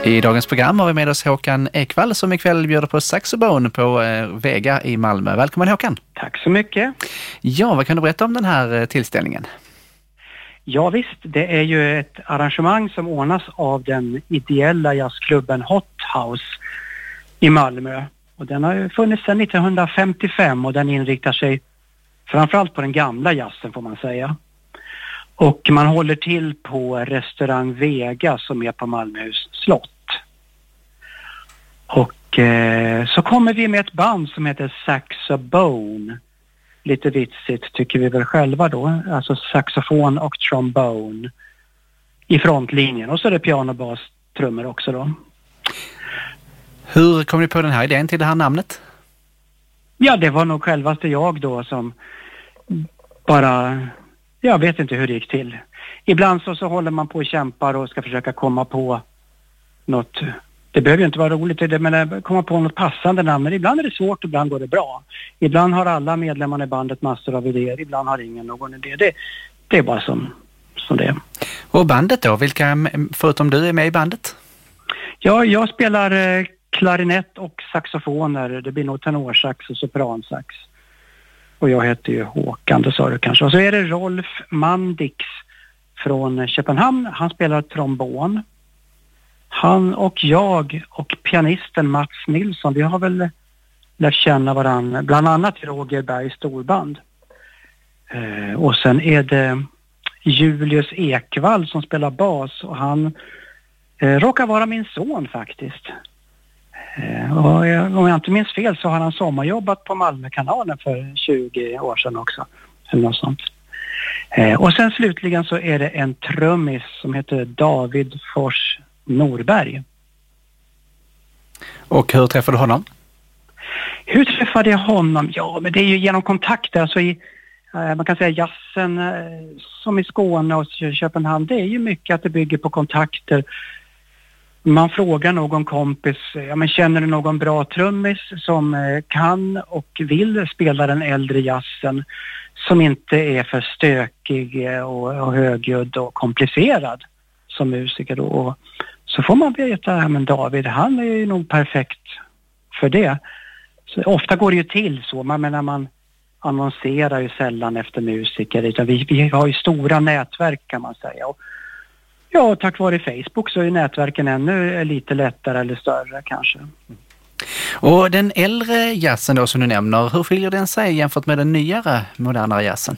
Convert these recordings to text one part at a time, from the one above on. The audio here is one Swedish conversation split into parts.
I dagens program har vi med oss Håkan Ekvall som ikväll bjuder på saxofon på Vega i Malmö. Välkommen Håkan. Tack så mycket. Ja, vad kan du berätta om den här tillställningen? Ja visst, det är ju ett arrangemang som ordnas av den ideella jazzklubben Hot House i Malmö. Och den har ju funnits sedan 1955 och den inriktar sig framförallt på den gamla jazzen får man säga. Och man håller till på restaurang Vega som är på Malmöhus slott. Och så kommer vi med ett band som heter Saxobone. Lite vitsigt tycker vi väl själva då. Alltså saxofon och trombone i frontlinjen. Och så är det piano, bas, trummor också då. Hur kom ni på den här idén till det här namnet? Ja, det var nog självaste jag då som bara... Jag vet inte hur det gick till. Ibland så håller man på och kämpar och ska försöka komma på något... Det behöver ju inte vara roligt, men komma på något passande namn. Men ibland är det svårt, ibland går det bra. Ibland har alla medlemmar i bandet massor av idéer, ibland har ingen någon idé. Det är bara som det är. Och bandet då? Vilka, förutom du, är med i bandet? Ja, jag spelar klarinett och saxofoner. Det blir nog tenorsax och sopransax. Och jag heter ju Håkan, det sa du kanske. Och så är det Rolf Mandix från Köpenhamn. Han spelar trombon. Han och jag och pianisten Mats Nilsson, vi har väl lärt känna varandra, bland annat i Roger Bergs storband. Och sen är det Julius Ekvall som spelar bas och han råkar vara min son faktiskt. Och om jag inte minns fel så har han sommarjobbat på Malmökanalen för 20 år sedan också. Eller något sånt. Och sen slutligen så är det en trummis som heter David Fors Norberg. Och hur träffade du honom? Hur träffade jag honom? Ja, men det är ju genom kontakter. Alltså man kan säga jazzen som i Skåne och Köpenhamn, det är ju mycket att det bygger på kontakter. Man frågar någon kompis, ja men känner du någon bra trummis som kan och vill spela den äldre jazzen som inte är för stökig och högljudd och komplicerad som musiker då. Och så får man veta, men David, han är ju nog perfekt för det. Så ofta går det ju till så, men man annonserar ju sällan efter musiker, utan vi har ju stora nätverk kan man säga. Och ja, tack vare Facebook så är nätverken ännu lite lättare eller större kanske. Och den äldre jazzen då som du nämner, hur skiljer den sig jämfört med den nyare, modernare jazzen?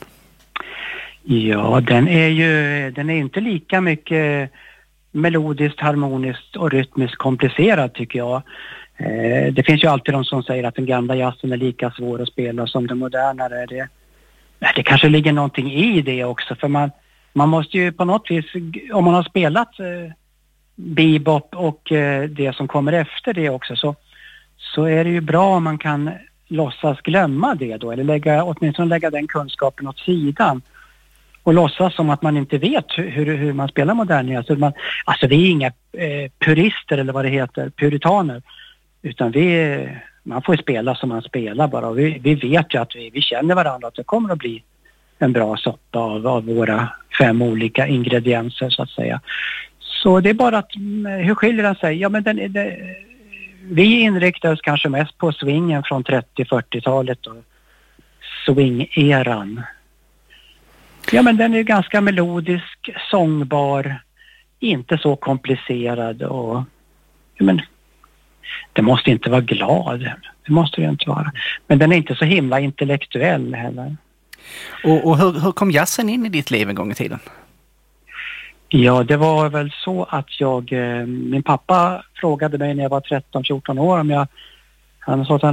Ja, den är inte lika mycket melodiskt, harmoniskt och rytmiskt komplicerad tycker jag. Det finns ju alltid de som säger att den gamla jazzen är lika svår att spela som den modernare. Det kanske ligger någonting i det också, för man måste ju på något vis, om man har spelat bebop och det som kommer efter det också, så är det ju bra om man kan låtsas glömma det då, eller åtminstone lägga den kunskapen åt sidan och låtsas som att man inte vet hur man spelar modern jazz. Alltså vi är inga purister eller vad det heter, puritaner, utan man får spela som man spelar bara, och vi vet ju att vi känner varandra, att det kommer att bli en bra soppa av våra 5 olika ingredienser så att säga. Så det är bara att, hur skiljer den sig? Ja, men vi inriktar oss kanske mest på swingen från 30-40-talet och swing-eran. Ja, men den är ganska melodisk, sångbar, inte så komplicerad och men det måste inte vara glad. Det måste det inte vara. Men den är inte så himla intellektuell heller. Och hur kom jazzen in i ditt liv en gång i tiden? Ja, det var väl så att min pappa frågade mig när jag var 13-14 år om han sa att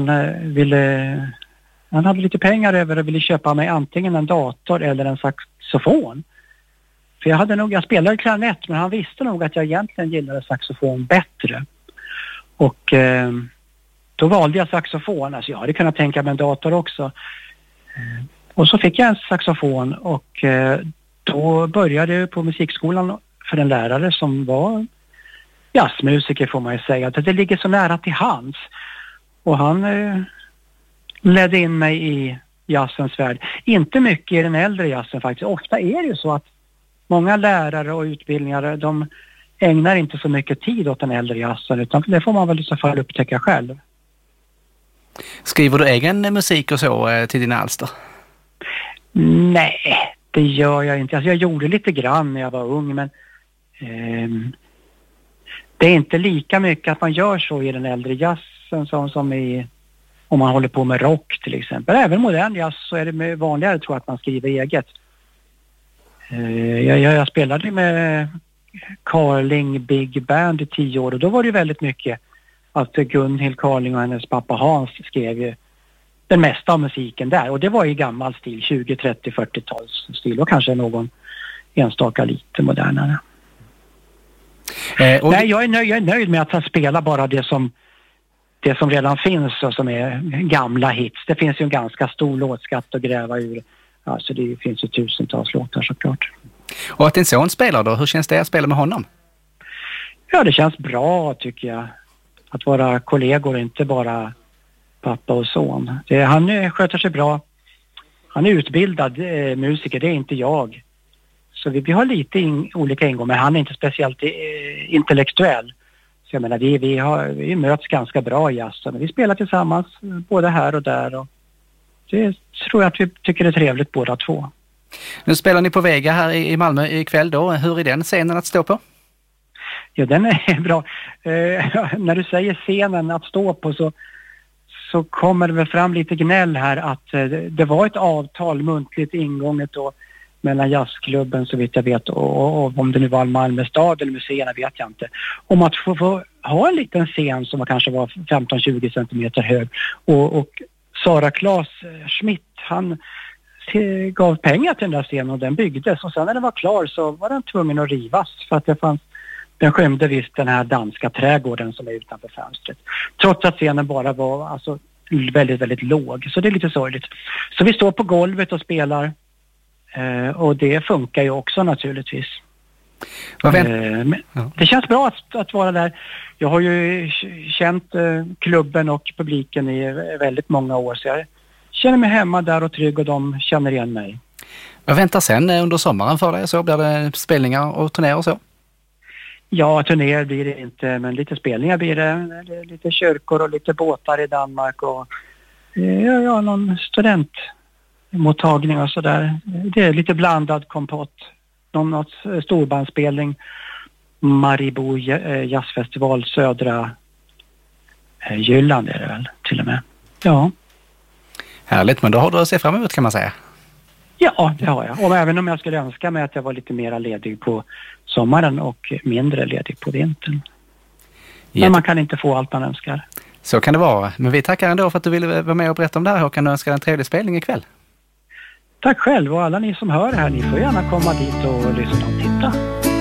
han hade lite pengar över och ville köpa mig antingen en dator eller en saxofon. För jag spelade klarinett, men han visste nog att jag egentligen gillade saxofon bättre. Och då valde jag saxofon. Alltså jag hade kunnat tänka mig en dator också. Och så fick jag en saxofon och då började jag på musikskolan för en lärare som var jazzmusiker får man ju säga. Det ligger så nära till hands. Och han ledde in mig i jazzens värld. Inte mycket i den äldre jazzen faktiskt. Ofta är det ju så att många lärare och utbildningar, de ägnar inte så mycket tid åt den äldre jazzen, utan det får man väl i så fall upptäcka själv. Skriver du egen musik och så till dina alster? Nej, det gör jag inte. Alltså jag gjorde lite grann när jag var ung, men det är inte lika mycket att man gör så i den äldre jazzen som i, om man håller på med rock till exempel. Även modern jazz så är det vanligare, tror jag, att man skriver eget. Jag spelade med Carling Big Band i 10 år, och då var det väldigt mycket att Gunhild Carling och hennes pappa Hans skrev ju den mesta av musiken där. Och det var i gammal stil, 20, 30, 40-tals stil, och kanske någon enstaka lite modernare. Nej, jag är nöjd med att spela bara det som redan finns och som är gamla hits. Det finns ju en ganska stor låtskatt att gräva ur. Alltså det finns ju tusentals låtar såklart. Och att din son spelar då, hur känns det att spela med honom? Ja, det känns bra tycker jag. Att vara kollegor och inte bara pappa och son. Han sköter sig bra. Han är utbildad musiker, det är inte jag. Så vi har lite olika ingångar, men han är inte speciellt intellektuell. Så jag menar, vi möts ganska bra i jazzen. Vi spelar tillsammans både här och där. Och det tror jag att vi tycker är trevligt båda två. Nu spelar ni på Vega här i Malmö ikväll då. Hur är den scenen att stå på? Ja, den är bra. När du säger scenen att stå på så kommer det väl fram lite gnäll här att det var ett avtal muntligt ingånget då mellan jazzklubben, så vitt jag vet, och om det nu var Malmö stad eller museerna vet jag inte, om att få ha en liten scen som kanske var 15-20 centimeter hög, och Sara Claes Schmidt, han gav pengar till den där scenen och den byggdes, och sen när den var klar så var den tvungen att rivas för att den skymde visst den här danska trädgården som är utanför fönstret. Trots att scenen bara var alltså väldigt, väldigt låg. Så det är lite sorgligt. Så vi står på golvet och spelar. Och det funkar ju också naturligtvis. Det känns bra att vara där. Jag har ju känt klubben och publiken i väldigt många år. Så jag känner mig hemma där och trygg, och de känner igen mig. Vad väntar sen under sommaren för dig? Så blir det spelningar och turnéer och så? Ja, turnéer blir det inte, men lite spelningar blir det. Lite kyrkor och lite båtar i Danmark och någon studentmottagning och sådär. Det är lite blandad kompott. Något storbandsspelning. Maribo jazzfestival, södra Jylland är det väl till och med. Ja. Härligt, men då har du att se fram emot kan man säga. Ja, det har jag. Och även om jag skulle önska mig att jag var lite mer ledig på sommaren och mindre ledig på vintern. Men man kan inte få allt man önskar. Så kan det vara. Men vi tackar ändå för att du ville vara med och berätta om det här, Håkan, och önskar en trevlig spelning ikväll. Tack själv, och alla ni som hör här, ni får gärna komma dit och lyssna och titta.